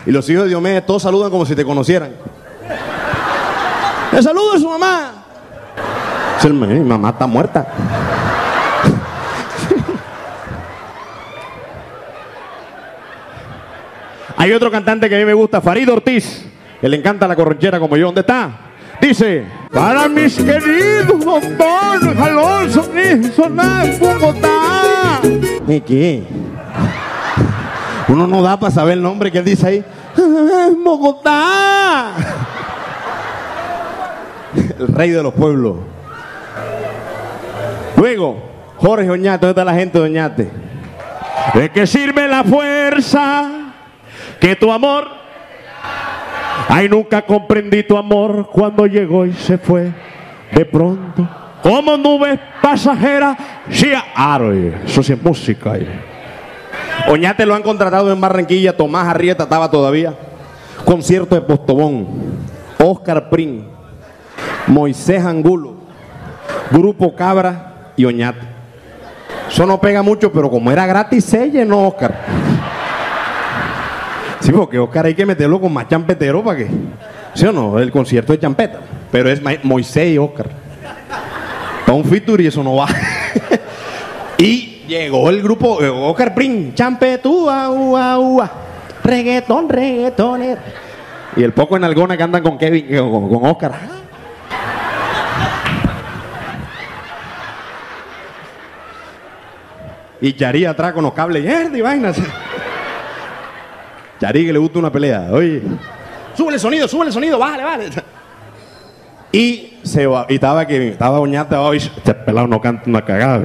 Y los hijos de Diomedes todos saludan como si te conocieran. ¡Le saludo a su mamá! Dice, mi mamá está muerta. Hay otro cantante que a mí me gusta, Farid Ortiz, que le encanta la corronchera como yo. ¿Dónde está? Dice: para mis queridos doctores Alonso Nisonar Bogotá. ¿Y qué? Uno no da para saber el nombre que él dice ahí. Bogotá. El rey de los pueblos. Luego, Jorge Oñate. ¿Dónde está la gente de Oñate? ¿De qué sirve la fuerza que tu amor? Ay, nunca comprendí tu amor cuando llegó y se fue de pronto. Como nubes pasajeras. Sí, eso sí es música. Oñate lo han contratado en Barranquilla. Tomás Arrieta estaba todavía. Concierto de Postobón, Oscar Prim, Moisés Angulo, Grupo Cabra y Oñate. Eso no pega mucho, pero como era gratis se llenó Oscar. Sí, porque Oscar hay que meterlo con más champetero para que... ¿Sí o no? El concierto de champeta. Pero es Moisés y Oscar. Está un feature y eso no va. Y llegó el grupo Oscar Prim, champetúa, ua, ua, reggaetón, reggaetoner. Y el poco en Algona que andan con Kevin, con Oscar. Y Yari atrás con los cables y vainas. Yari que le gusta una pelea. Oye, súbele el sonido, bájale. Y se va, y estaba Oñate abajo y este pelado no canta una cagada.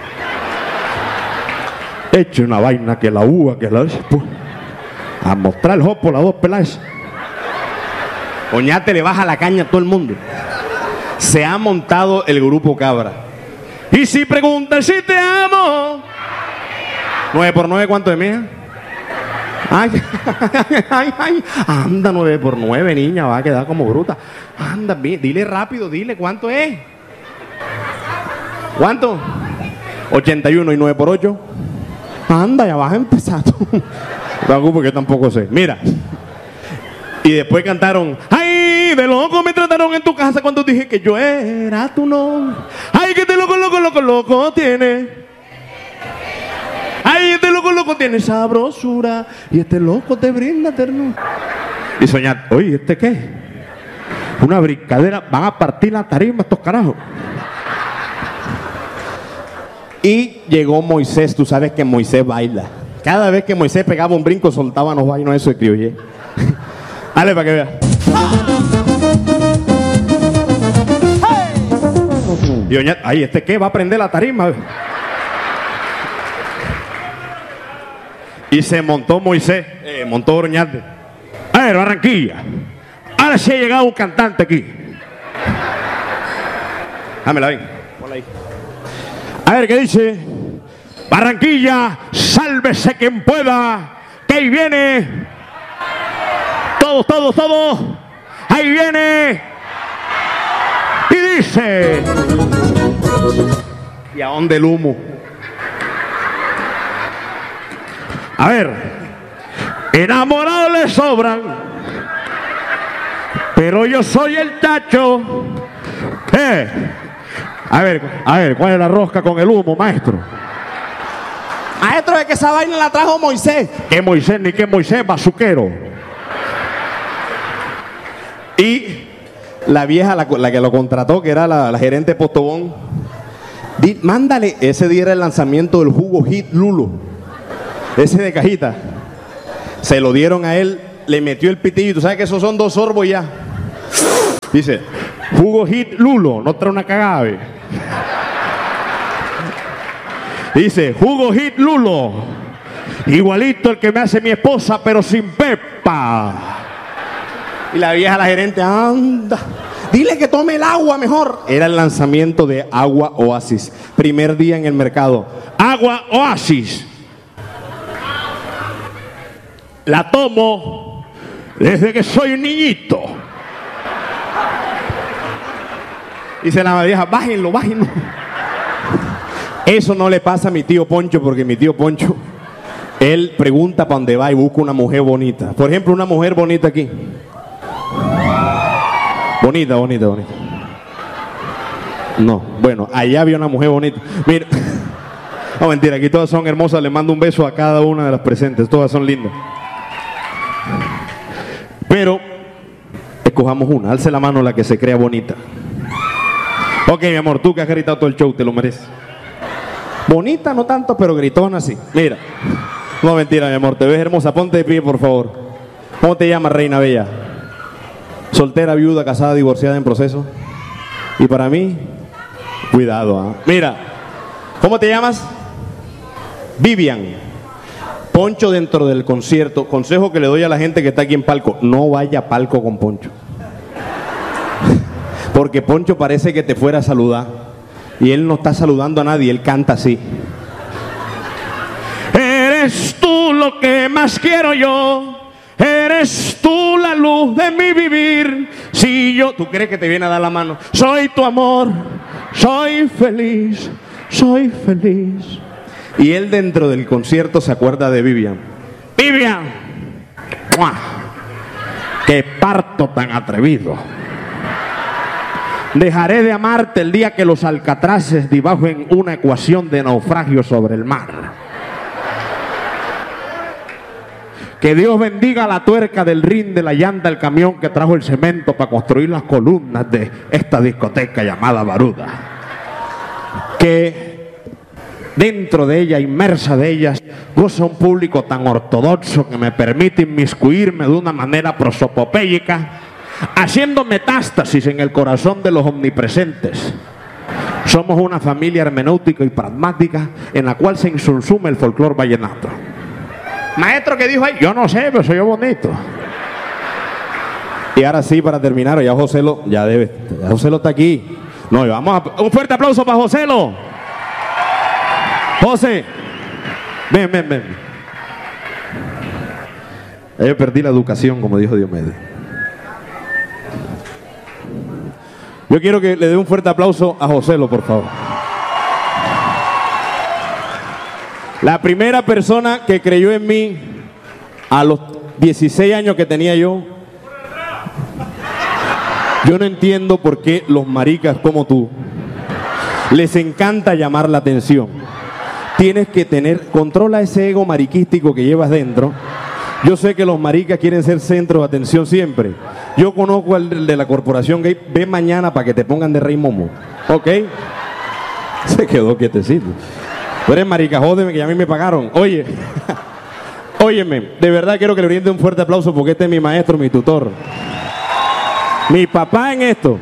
Eche una vaina que la uva, que la... A mostrar el jopo las dos peladas. Oñate le baja la caña a todo el mundo. Se ha montado el grupo Cabra. Y si preguntas si te amo, 9 por 9, ¿cuánto es mía? Ay, anda, 9 por 9, niña, va a quedar como bruta. Anda, dile rápido, dile, ¿cuánto es? ¿Cuánto? 81 y 9 por 8. Anda, ya vas a empezar tú. No, porque tampoco sé. Mira. Y después cantaron: ay, de loco me trataron en tu casa cuando dije que yo era tu novio. Ay, que este loco tiene. Ay, este loco tiene sabrosura. Y este loco te brinda ternura. Y soñar, oye, ¿este qué? Una brincadera, van a partir la tarima estos carajos. Y llegó Moisés, tú sabes que Moisés baila. Cada vez que Moisés pegaba un brinco, soltaban los vainos eso de criollé. Dale para que vea. Hey. Y Oñate, ay, ¿este qué? Va a prender la tarima. Y se montó Moisés, montó Oñate. A ver, Barranquilla. Ahora sí ha llegado un cantante aquí. Dámela bien. Ponla ahí. A ver, ¿qué dice? Barranquilla, sálvese quien pueda, que ahí viene. Todos. Ahí viene. Y dice: ¿y a dónde el humo? A ver, enamorados le sobran, pero yo soy el tacho. A ver, ¿cuál es la rosca con el humo, maestro? Maestro, es que esa vaina la trajo Moisés. ¿Qué Moisés? Ni qué Moisés, bazuquero. Y la vieja, la que lo contrató, que era la gerente de Postobón, mándale, ese día era el lanzamiento del jugo Hit Lulo. Ese de cajita. Se lo dieron a él, le metió el pitillo. Tú sabes que esos son 2 sorbos y ya. Dice: jugo Hit Lulo, no trae una cagada. Dice: jugo Hit Lulo, igualito el que me hace mi esposa, pero sin pepa. Y la vieja, la gerente, anda, dile que tome el agua mejor. Era el lanzamiento de Agua Oasis. Primer día en el mercado. Agua Oasis. La tomo desde que soy un niñito. Dice la vieja: bájenlo. Eso no le pasa a mi tío Poncho, porque mi tío Poncho Él pregunta para dónde va y busca una mujer bonita. Por ejemplo, una mujer bonita aquí. Bonita, bonita, bonita. No, bueno, allá había una mujer bonita. Mira, no mentira, aquí todas son hermosas. Le mando un beso a cada una de las presentes. Todas son lindas. Pero escojamos una. Alce la mano la que se crea bonita. Ok, mi amor, tú que has gritado todo el show, te lo mereces. Bonita no tanto, pero gritona sí. Mira. No, mentira, mi amor, te ves hermosa. Ponte de pie, por favor. ¿Cómo te llamas, reina bella? Soltera, viuda, casada, divorciada, en proceso. Y para mí, cuidado, ¿eh? Mira, ¿cómo te llamas? Vivian. Poncho dentro del concierto. Consejo que le doy a la gente que está aquí en palco: no vaya a palco con Poncho. Porque Poncho parece que te fuera a saludar. Y él no está saludando a nadie, él canta así. Eres tú lo que más quiero yo. Eres tú la luz de mi vivir. Si yo... ¿Tú crees que te viene a dar la mano? Soy tu amor, soy feliz, soy feliz. Y él dentro del concierto se acuerda de Vivian. Vivian, ¡mua! ¡Qué parto tan atrevido! Dejaré de amarte el día que los alcatraces dibujen una ecuación de naufragio sobre el mar. Que Dios bendiga la tuerca del rin de la llanta del camión que trajo el cemento para construir las columnas de esta discoteca llamada Baruda. Que dentro de ella, inmersa de ellas, goza un público tan ortodoxo que me permite inmiscuirme de una manera prosopopéyica, haciendo metástasis en el corazón de los omnipresentes. Somos una familia hermenéutica y pragmática en la cual se insume el folclore vallenato. Maestro, ¿qué dijo ahí? Yo no sé, pero soy yo bonito. Y ahora sí, para terminar, ya Joselo, ya Joselo está aquí. No, vamos a... Un fuerte aplauso para Joselo. José, ven, ven, ven. Yo perdí la educación, como dijo Diomedes. Yo quiero que le dé un fuerte aplauso a Joselo, por favor. La primera persona que creyó en mí a los 16 años que tenía yo. Yo no entiendo por qué los maricas como tú les encanta llamar la atención. Tienes que controla ese ego mariquístico que llevas dentro. Yo sé que los maricas quieren ser centro de atención siempre. Yo conozco al de la corporación gay. Ve mañana para que te pongan de rey momo. ¿Ok? Se quedó quietecito. Tú eres marica, jódeme, que ya a mí me pagaron. Oye, óyeme, de verdad quiero que le brinde un fuerte aplauso porque este es mi maestro, mi tutor. Mi papá en esto.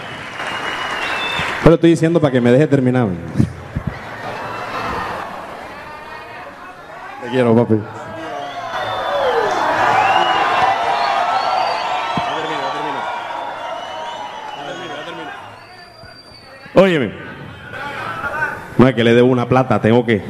Pero estoy diciendo para que me deje terminar. Te quiero, papi. Óyeme. No es que le debo una plata, tengo que...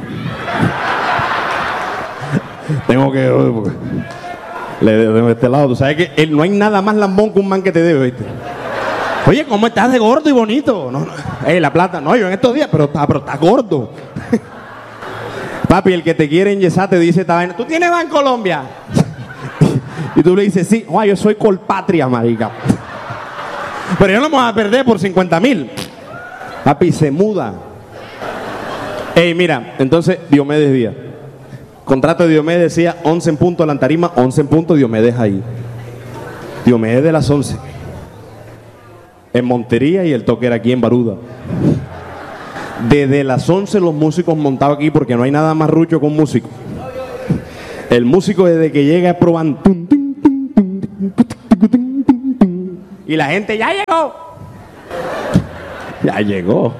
Le debo de este lado. Tú sabes que no hay nada más lambón que un man que te debe, ¿viste? Oye, ¿cómo estás de gordo y bonito? No, no. La plata, no, yo en estos días, pero estás gordo. Papi, el que te quiere enyesar te dice esta vaina. ¿Tú tienes Bancolombia? Y tú le dices, sí. Yo soy Colpatria, marica. Pero yo no me voy a perder por 50,000. Papi, se muda. Mira, entonces Diomedes Díaz. Contrato de Diomedes decía 11 en punto a la tarima, 11 en punto Diomedes ahí. Diomedes de las 11. En Montería y el toque era aquí en Baruda. Desde las 11 los músicos montados aquí porque no hay nada más rucho que un músico. El músico desde que llega probando. Y la gente ya llegó. Ya llegó.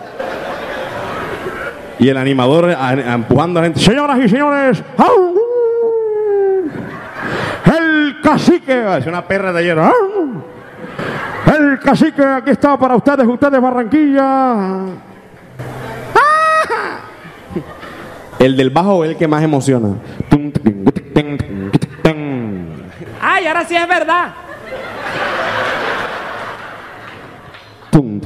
Y el animador empujando a la gente. Señoras y señores, el cacique. Es una perra de ayer. El cacique aquí está para ustedes Barranquilla. El del bajo es el que más emociona. Ay, ahora sí es verdad.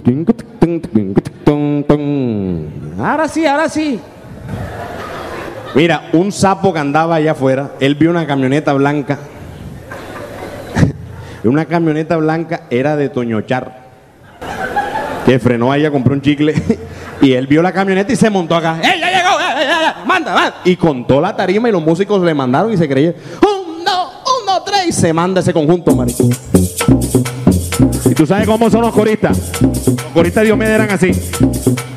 Ahora sí, ahora sí. Mira, un sapo que andaba allá afuera, él vio una camioneta blanca. Una camioneta blanca era de Toñochar, que frenó ahí a comprar un chicle. Y él vio la camioneta y se montó acá. ¡Ey, ya llegó! ¡Manda! Y contó la tarima y los músicos le mandaron y se creyeron. ¡1, 2, 3! Y se manda ese conjunto, marico. ¿Y tú sabes cómo son los coristas? Los coristas de Diomedes eran así.